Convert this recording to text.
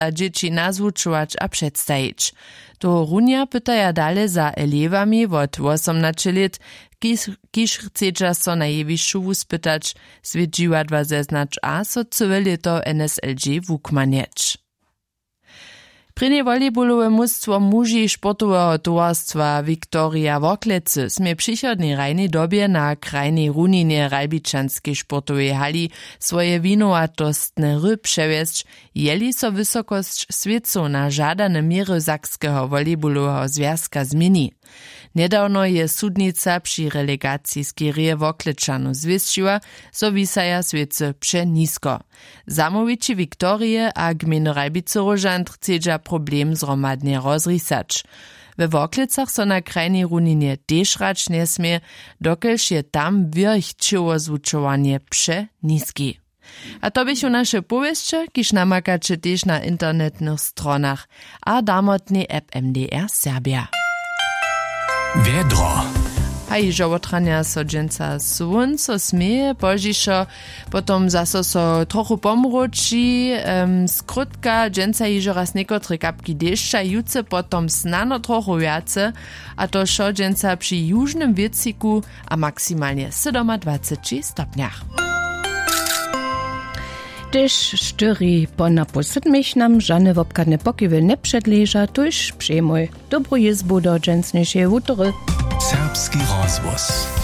dzieci nazwučować a przedstajić. To runia pytaja dale za elewami od 18 lat, kiż chcedža so na jewišću wuspytać, swiedźiła dwa zeznacz a so całe leto NSLG wukmanieć. Prine volejbolowe mustwo muži sportowego towarstwa Viktoria Woklecy smie przychodnej rajnej dobie na krajnej runinie Ralbičanskiej sportowej hali swoje winowatostne ry przewiesć, jeli so wysokość świecą na żadane miery Sakskiego volejbolowego związka zmieni. Niedawno je sudnica przy relegacji z Kierie Woklečanu zwieszczyła, so wisaja świece przenisko. Zamowici Viktorie a gminy Ralbice-Rožant chcedža problem zromadnie rozrisać. We Woklecach so na krajnej runinie dešrać nie smie, dokelž je tam wirchčowo zvučovanie przeniski. A to byś u nasze powieście, kiż namakacie też na internetnych stronach, a damotny app MDR Serbia. Wiedro. Hej, żołotrania so dżęca słonco smieje, požišo, potom zaso so trochu pomruči, skrótka dżęca iżo raz niekotry kapki deszcza, juce potom snano trochu wiace, a to šo dżęca przy južnym wieciku a maksymalnie 27 stopniach. Gdyż sztyri po naposedmich nam żadne wopkadne pokiwy nie przedleża, tuż przyjmuj dobrą jezbu do dżęsniejszej wutory. Serbski rozwóz.